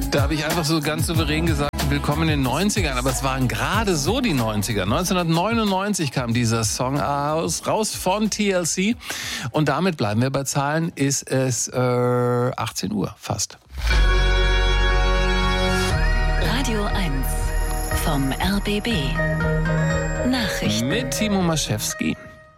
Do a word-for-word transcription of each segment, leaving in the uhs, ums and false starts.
Da habe ich einfach so ganz souverän gesagt, willkommen in den neunzigern. Aber es waren gerade so die neunziger. neunzehnhundertneunundneunzig kam dieser Song aus, raus von T L C. Und damit bleiben wir bei Zahlen, ist es äh, achtzehn Uhr fast. Radio eins vom R B B. Nachrichten. Mit Timo Maschewski.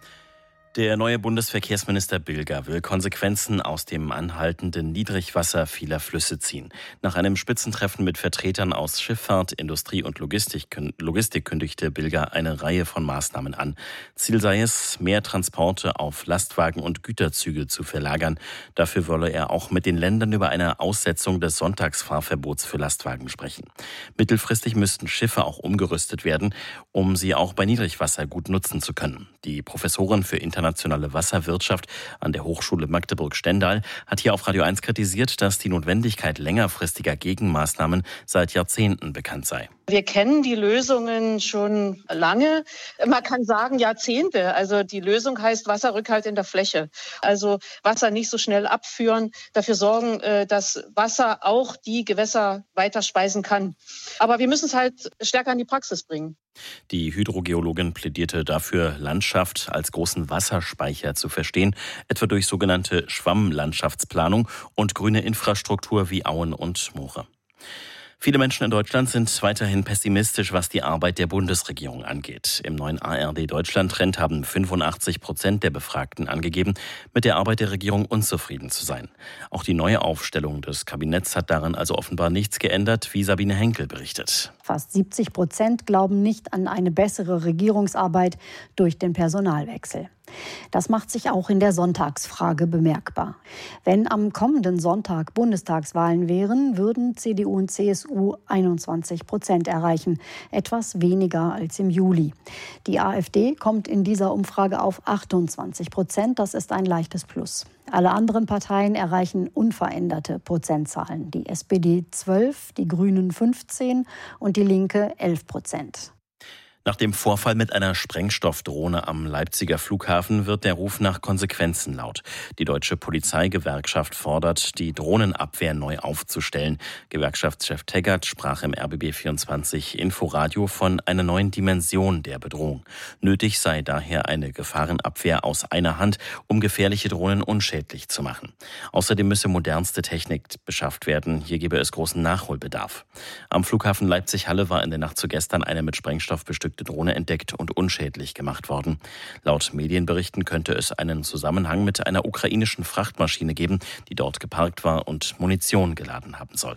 Der neue Bundesverkehrsminister Bilger will Konsequenzen aus dem anhaltenden Niedrigwasser vieler Flüsse ziehen. Nach einem Spitzentreffen mit Vertretern aus Schifffahrt, Industrie und Logistik, Logistik kündigte Bilger eine Reihe von Maßnahmen an. Ziel sei es, mehr Transporte auf Lastwagen und Güterzüge zu verlagern. Dafür wolle er auch mit den Ländern über eine Aussetzung des Sonntagsfahrverbots für Lastwagen sprechen. Mittelfristig müssten Schiffe auch umgerüstet werden, um sie auch bei Niedrigwasser gut nutzen zu können. Die Professorin für internationale Wasserwirtschaft an der Hochschule Magdeburg-Stendal hat hier auf Radio eins kritisiert, dass die Notwendigkeit längerfristiger Gegenmaßnahmen seit Jahrzehnten bekannt sei. Wir kennen die Lösungen schon lange. Man kann sagen Jahrzehnte. Also die Lösung heißt Wasserrückhalt in der Fläche. Also Wasser nicht so schnell abführen, dafür sorgen, dass Wasser auch die Gewässer weiter speisen kann. Aber wir müssen es halt stärker in die Praxis bringen. Die Hydrogeologin plädierte dafür, Landschaft als großen Wasserspeicher zu verstehen, etwa durch sogenannte Schwammlandschaftsplanung und grüne Infrastruktur wie Auen und Moore. Viele Menschen in Deutschland sind weiterhin pessimistisch, was die Arbeit der Bundesregierung angeht. Im neuen A R D-Deutschland-Trend haben fünfundachtzig Prozent der Befragten angegeben, mit der Arbeit der Regierung unzufrieden zu sein. Auch die neue Aufstellung des Kabinetts hat daran also offenbar nichts geändert, wie Sabine Henkel berichtet. Fast siebzig Prozent glauben nicht an eine bessere Regierungsarbeit durch den Personalwechsel. Das macht sich auch in der Sonntagsfrage bemerkbar. Wenn am kommenden Sonntag Bundestagswahlen wären, würden C D U und C S U einundzwanzig Prozent erreichen, etwas weniger als im Juli. Die AfD kommt in dieser Umfrage auf achtundzwanzig Prozent, das ist ein leichtes Plus. Alle anderen Parteien erreichen unveränderte Prozentzahlen. Die S P D zwölf, die Grünen fünfzehn und die Linke elf Prozent. Nach dem Vorfall mit einer Sprengstoffdrohne am Leipziger Flughafen wird der Ruf nach Konsequenzen laut. Die Deutsche Polizeigewerkschaft fordert, die Drohnenabwehr neu aufzustellen. Gewerkschaftschef Teggert sprach im R B B vierundzwanzig Inforadio von einer neuen Dimension der Bedrohung. Nötig sei daher eine Gefahrenabwehr aus einer Hand, um gefährliche Drohnen unschädlich zu machen. Außerdem müsse modernste Technik beschafft werden. Hier gebe es großen Nachholbedarf. Am Flughafen Leipzig-Halle war in der Nacht zu gestern eine mit Sprengstoff bestückte Drohne entdeckt und unschädlich gemacht worden. Laut Medienberichten könnte es einen Zusammenhang mit einer ukrainischen Frachtmaschine geben, die dort geparkt war und Munition geladen haben soll.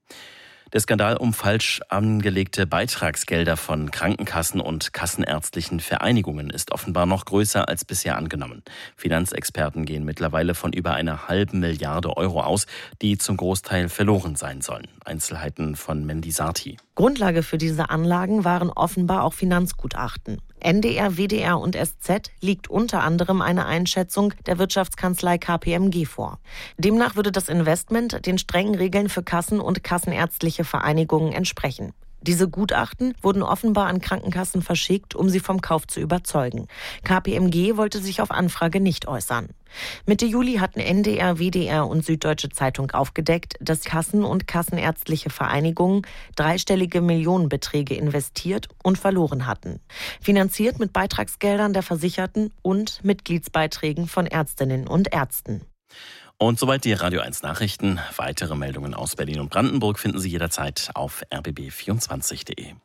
Der Skandal um falsch angelegte Beitragsgelder von Krankenkassen und kassenärztlichen Vereinigungen ist offenbar noch größer als bisher angenommen. Finanzexperten gehen mittlerweile von über einer halben Milliarde Euro aus, die zum Großteil verloren sein sollen. Einzelheiten von Mendisati. Grundlage für diese Anlagen waren offenbar auch Finanzgutachten. N D R, W D R und S Z liegt unter anderem eine Einschätzung der Wirtschaftskanzlei K P M G vor. Demnach würde das Investment den strengen Regeln für Kassen und kassenärztliche Vereinigungen entsprechen. Diese Gutachten wurden offenbar an Krankenkassen verschickt, um sie vom Kauf zu überzeugen. K P M G wollte sich auf Anfrage nicht äußern. Mitte Juli hatten N D R, W D R und Süddeutsche Zeitung aufgedeckt, dass Kassen und kassenärztliche Vereinigungen dreistellige Millionenbeträge investiert und verloren hatten. Finanziert mit Beitragsgeldern der Versicherten und Mitgliedsbeiträgen von Ärztinnen und Ärzten. Und soweit die Radio eins Nachrichten. Weitere Meldungen aus Berlin und Brandenburg finden Sie jederzeit auf r b b vierundzwanzig punkt de.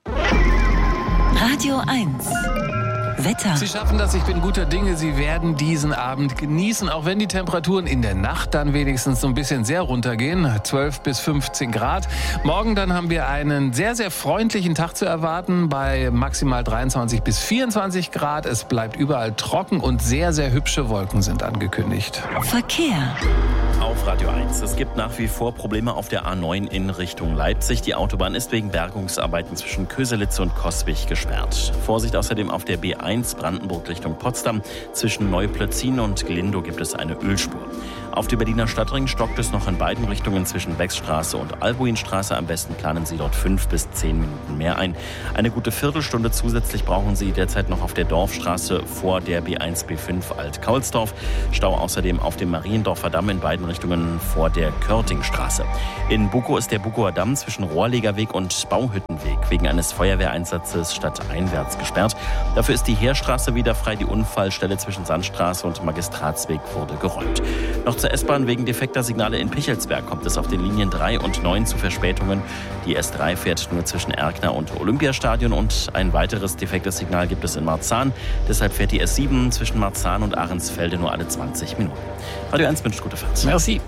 Radio eins. Wetter. Sie schaffen das, ich bin guter Dinge. Sie werden diesen Abend genießen, auch wenn die Temperaturen in der Nacht dann wenigstens so ein bisschen sehr runtergehen. zwölf bis fünfzehn Grad. Morgen dann haben wir einen sehr, sehr freundlichen Tag zu erwarten bei maximal dreiundzwanzig bis vierundzwanzig Grad. Es bleibt überall trocken und sehr, sehr hübsche Wolken sind angekündigt. Verkehr. Auf Radio eins. Es gibt nach wie vor Probleme auf der A neun in Richtung Leipzig. Die Autobahn ist wegen Bergungsarbeiten zwischen Köselitz und Coswig gesperrt. Vorsicht außerdem auf der B eins Brandenburg Richtung Potsdam. Zwischen Neuplötzin und Glindow gibt es eine Ölspur. Auf dem Berliner Stadtring stockt es noch in beiden Richtungen zwischen Beckstraße und Albuinstraße. Am besten planen Sie dort fünf bis zehn Minuten mehr ein. Eine gute Viertelstunde zusätzlich brauchen Sie derzeit noch auf der Dorfstraße vor der B eins B fünf Alt-Kaulsdorf. Stau außerdem auf dem Mariendorfer Damm in beiden Rahmenrichtungen vor der Körtingstraße. In Bukow ist der Bukower Damm zwischen Rohrlegerweg und Bauhüttenweg wegen eines Feuerwehreinsatzes stadteinwärts gesperrt. Dafür ist die Heerstraße wieder frei. Die Unfallstelle zwischen Sandstraße und Magistratsweg wurde geräumt. Noch zur S-Bahn. Wegen defekter Signale in Pichelsberg kommt es auf den Linien drei und neun zu Verspätungen. Die S drei fährt nur zwischen Erkner und Olympiastadion und ein weiteres defektes Signal gibt es in Marzahn. Deshalb fährt die S sieben zwischen Marzahn und Ahrensfelde nur alle zwanzig Minuten. Radio eins wünscht gute Fahrt. Merci.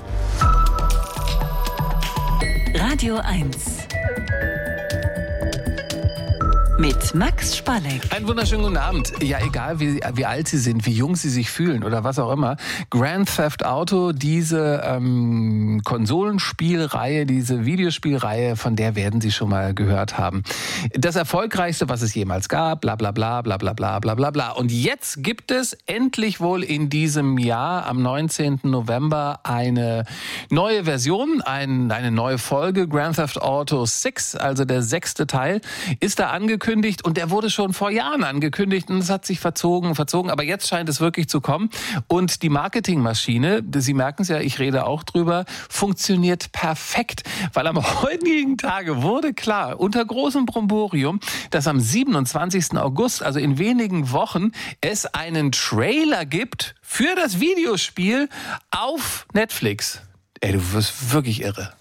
Radio eins. Mit Max Spalleck. Einen wunderschönen guten Abend. Ja, egal wie, wie alt Sie sind, wie jung Sie sich fühlen oder was auch immer. Grand Theft Auto, diese ähm, Konsolenspielreihe, diese Videospielreihe, von der werden Sie schon mal gehört haben. Das erfolgreichste, was es jemals gab, bla bla bla bla bla bla bla bla bla. Und jetzt gibt es endlich wohl in diesem Jahr, am neunzehnten November, eine neue Version, ein, eine neue Folge. Grand Theft Auto sechs, also der sechste Teil, ist da angekündigt. Und der wurde schon vor Jahren angekündigt und es hat sich verzogen, verzogen. Aber jetzt scheint es wirklich zu kommen. Und die Marketingmaschine, Sie merken es ja, ich rede auch drüber, funktioniert perfekt. Weil am heutigen Tage wurde klar, unter großem Bromborium, dass am siebenundzwanzigsten August, also in wenigen Wochen, es einen Trailer gibt für das Videospiel auf Netflix. Ey, du wirst wirklich irre.